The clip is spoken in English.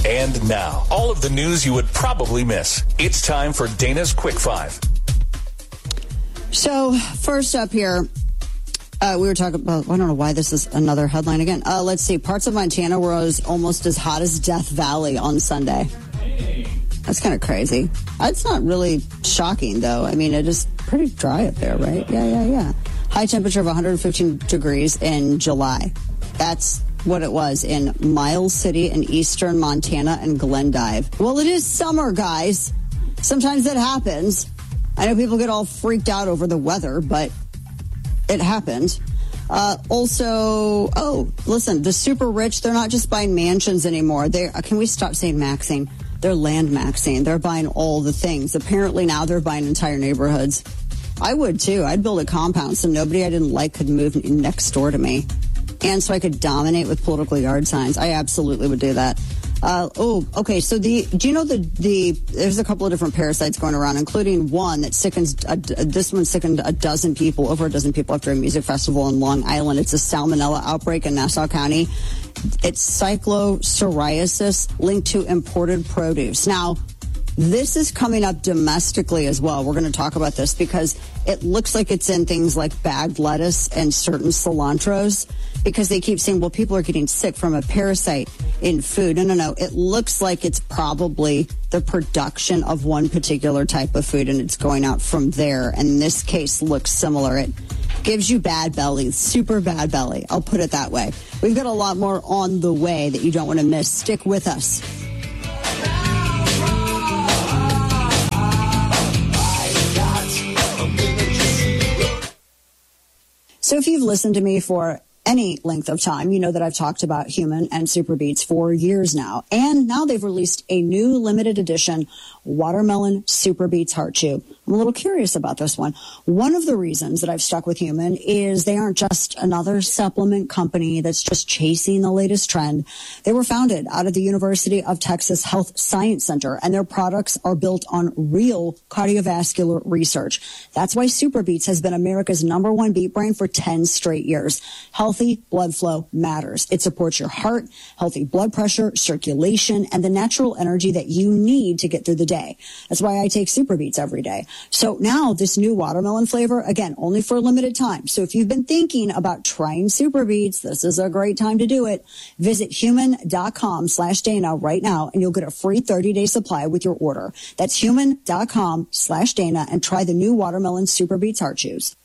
And now, all of the news you would probably miss. It's time for Dana's Quick Five. So, first up here, we were talking about, I don't know why this is another headline again. Let's see. Parts of Montana were almost as hot as Death Valley on Sunday. That's kind of crazy. It's not really shocking, though. I mean, it is pretty dry up there, right? Yeah. High temperature of 115 degrees in July. That's what it was in Miles City in eastern Montana and Glendive. Well, it is summer, guys. Sometimes that happens. I know people get all freaked out over the weather, but it happened. Listen, the super rich, they're not just buying mansions anymore. Can we stop saying maxing? They're land maxing. They're buying all the things. Apparently now they're buying entire neighborhoods. I would too. I'd build a compound so nobody I didn't like could move next door to me. And so I could dominate with political yard signs. I absolutely would do that. Okay. So do you know there's a couple of different parasites going around, including one that this one sickened over a dozen people after a music festival in Long Island. It's a salmonella outbreak in Nassau County. It's cyclopsoriasis linked to imported produce. Now, this is coming up domestically as well. We're going to talk about this because it looks like it's in things like bagged lettuce and certain cilantros, because they keep saying, well, people are getting sick from a parasite in food. No. It looks like it's probably the production of one particular type of food, and it's going out from there. And in this case, looks similar. It gives you bad belly, super bad belly. I'll put it that way. We've got a lot more on the way that you don't want to miss. Stick with us. So if you've listened to me for any length of time, you know that I've talked about Human and Super Beets for years now. And now they've released a new limited edition Watermelon Super Beets Heart Chew. I'm a little curious about this one. One of the reasons that I've stuck with Human is they aren't just another supplement company that's just chasing the latest trend. They were founded out of the University of Texas Health Science Center, and their products are built on real cardiovascular research. That's why Super Beets has been America's #1 beet brand for 10 straight years. Healthy blood flow matters. It supports your heart, healthy blood pressure, circulation, and the natural energy that you need to get through the day. That's why I take Super Beets every day. So now this new watermelon flavor, again, only for a limited time. So if you've been thinking about trying Super Beets, this is a great time to do it. Visit human.com/Dana right now, and you'll get a free 30-day supply with your order. That's human.com/Dana, and try the new Watermelon Super Beets Heart Chews.